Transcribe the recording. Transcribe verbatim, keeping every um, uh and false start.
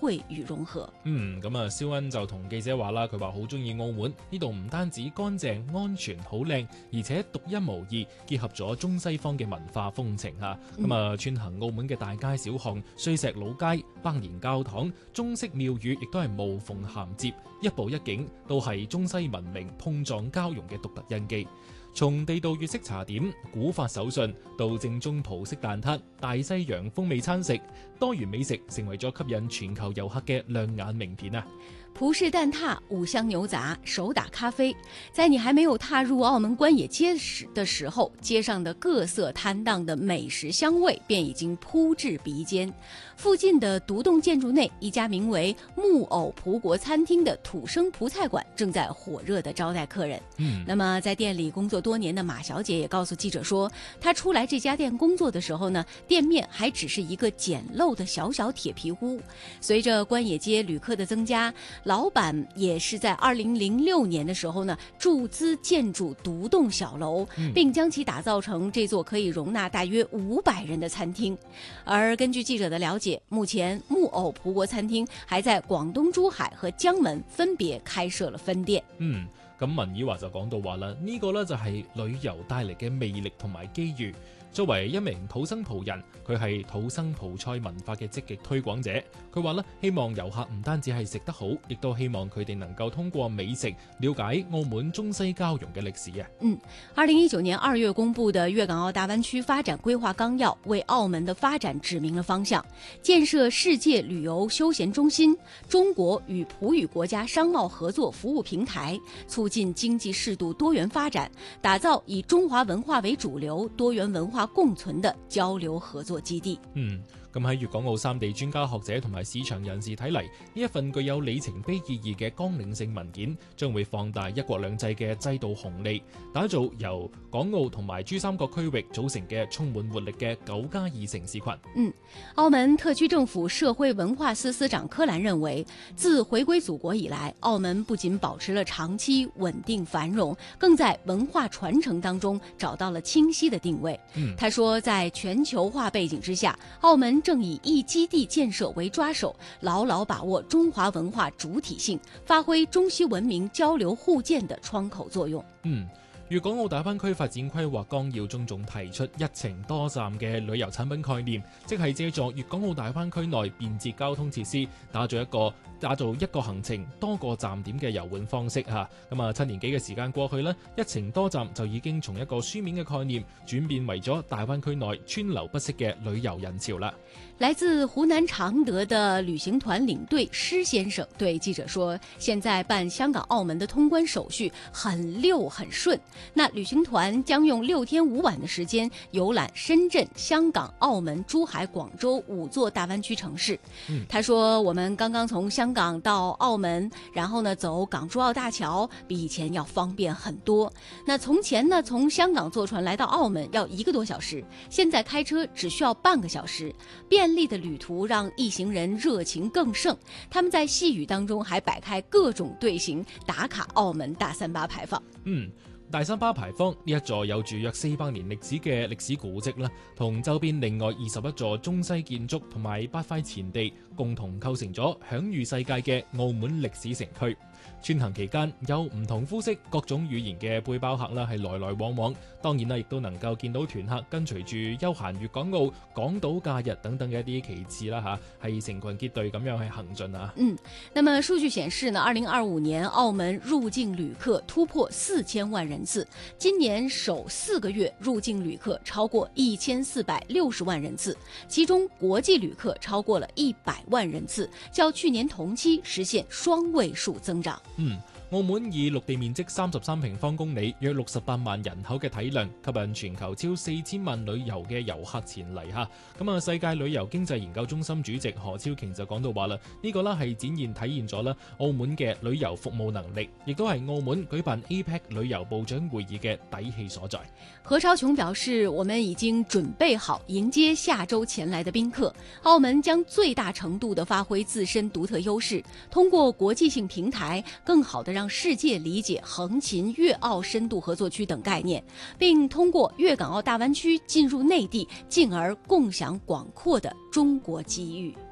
匯與融合。 嗯，咁啊，肖恩就同記者話啦，佢話好中意澳門呢度，唔單止乾淨、安全、好靚，而且獨一無二，結合咗中西方嘅文化風情嚇。咁啊，穿行澳門嘅大街小巷、碎石老街、百年教堂、中式廟宇，亦都係無縫銜接，一步一景都係中西文明碰撞交融嘅獨特印記。從地道粵式茶點、古法手信到正宗葡式蛋撻、大西洋風味餐食，多元美食成為咗吸引全球遊客嘅亮眼名片啊！ 葡式蛋撻、五香牛雜、手打咖啡，在你還沒有踏入澳門關野街時的時候，街上的各色攤檔的美食香味便已經撲至鼻尖。附近的獨棟建築內，一家名為木偶葡國餐廳的土生葡菜館正在火熱地招待客人。嗯，那麼在店裡工作多年的馬小姐也告訴記者說，她出來這家店工作的時候呢，店面還只是一個簡陋的小小鐵皮屋。隨着關野街旅客的增加，老闆也是在二零零六年的時候呢，注資建築獨棟小樓，並將其打造成這座可以容納大約五百人的餐廳。而根據記者的了解，目前木偶葡國餐廳還在廣東珠海和江門分別開設了分店。 嗯，咁文以華就講到話啦，呢個呢就係旅遊帶嚟嘅魅力同埋機遇。作為一名土生葡人，佢係土生葡菜文化嘅積極推廣者。佢話咧，希望遊客唔單止係食得好，亦都希望佢哋能夠通過美食了解澳門中西交融嘅歷史啊。 嗯，二零一九年二月公布的粵港澳大灣區發展規劃綱要，為澳門的發展指明了方向，建設世界旅遊休閒中心，中國與葡語國家商貿合作服務平台，促進經濟適度多元發展，打造以中華文化為主流、多元文化共存的交流合作基地。 嗯，咁喺粵港澳三地專家學者同埋市場人士睇嚟，呢一份具有里程碑意義嘅綱領性文件，將會放大一國兩制嘅制度紅利，打造由港澳同埋珠三角區域組成嘅充滿活力嘅九加二城市群。 嗯，澳門特區政府社會文化司司長柯蘭認為，自回歸祖國以來，澳門不僅保持了長期穩定繁榮，更在文化傳承當中找到了清晰的定位。嗯，他說，在全球化背景之下，澳門正以一基地建設為抓手，牢牢把握中華文化主體性，發揮中西文明交流互鑑的窗口作用。 嗯，粵港澳大灣區發展規劃綱要中仲提出一程多站嘅旅遊產品概念，即係借助粵港澳大灣區內便捷交通設施，打造一個打造一個行程多個站點嘅遊玩方式嚇。咁啊，七年幾嘅時間過去呢，一程多站就已經從一個書面嘅概念轉變為咗大灣區內川流不息嘅旅遊人潮啦。 來自湖南常德的旅行團領隊施先生對記者說，現在辦香港澳門的通關手續很溜很順，那旅行團將用六天五晚的時間遊覽深圳、香港、澳門、珠海、廣州五座大灣區城市。嗯，他說，我們剛剛從香港到澳門，然後呢走港珠澳大橋，比以前要方便很多。那從前呢從香港坐船來到澳門要一個多小時，現在開車只需要半個小時。便利的旅途讓一行人熱情更盛，他們在細語當中還擺開各種隊形打卡澳門大三巴牌坊。 嗯，大三巴牌坊呢一座有住約四百年歷史嘅歷史古蹟啦，同周邊另外二十一座中西建築同埋八塊前地共同構成咗享譽世界嘅澳門歷史城區。穿行期間有唔同膚色、各種語言嘅背包客啦，係來來往往。當然啦，亦都能夠見到團客跟隨住休閒粵港澳、港島假日等等嘅一啲旗幟啦，嚇係成群結隊咁樣去行進啊。 嗯，那麼數據顯示呢，二零二五年澳門入境旅客突破四千萬人次，今年首四個月入境旅客超過一千四百六十萬人次，其中國際旅客超過了一百萬人次，較去年同期實現雙位數增長。 嗯，澳門以陸地面積三十三平方公里、約六十八萬人口嘅體量，吸引全球超四千萬旅遊嘅遊客前嚟嚇。咁啊，世界旅遊經濟研究中心主席何超瓊就講到話啦，呢個啦係展現體現咗啦澳門嘅旅遊服務能力，亦都係澳門舉辦 A P E C 旅遊部長會議嘅底氣所在。 何超瓊表示，我們已經準備好迎接下周前來的賓客，澳門將最大程度地發揮自身獨特優勢，通過國際性平台更好地讓世界理解橫琴粵澳深度合作區等概念，並通過粵港澳大灣區進入內地，進而共享廣闊的中國機遇。